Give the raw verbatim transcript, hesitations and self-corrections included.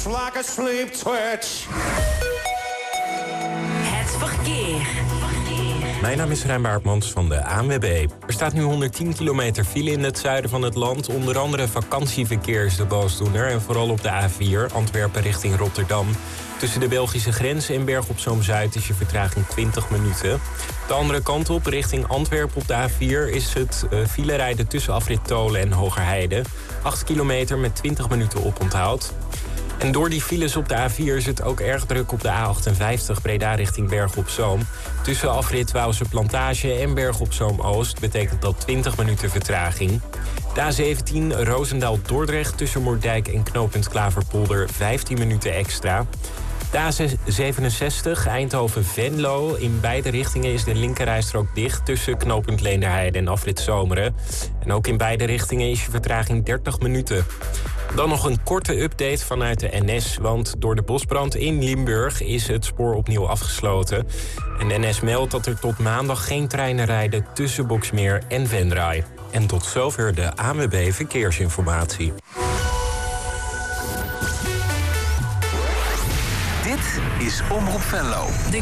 It's like a sleep twitch. Het verkeer. Mijn naam is Rijn Baartmans van de A N W B. Er staat nu honderdtien kilometer file in het zuiden van het land. Onder andere vakantieverkeer is de boosdoener. En vooral op de A vier, Antwerpen richting Rotterdam. Tussen de Belgische grens en Berg op Zoom Zuid is je vertraging twintig minuten. De andere kant op, richting Antwerpen op de A vier... is het uh, filerijden tussen afrit Tolen en Hogerheide. acht kilometer met twintig minuten oponthoud. En door die files op de A vier is het ook erg druk op de A achtenvijftig... Breda richting Berg op Zoom. Tussen afrit Wouwse Plantage en Berg op Zoom Oost... betekent dat twintig minuten vertraging. De A zeventien Roosendaal-Dordrecht tussen Moerdijk en knooppunt Klaverpolder... vijftien minuten extra. De A zevenenzestig Eindhoven-Venlo. In beide richtingen is de linkerrijstrook dicht... tussen knooppunt Leenderheide en afrit Zomeren. En ook in beide richtingen is je vertraging dertig minuten. Dan nog een korte update vanuit de N S... want door de bosbrand in Limburg is het spoor opnieuw afgesloten. En de N S meldt dat er tot maandag geen treinen rijden... tussen Boksmeer en Venray. En tot zover de A N W B Verkeersinformatie. Dit is Omroep Venlo. De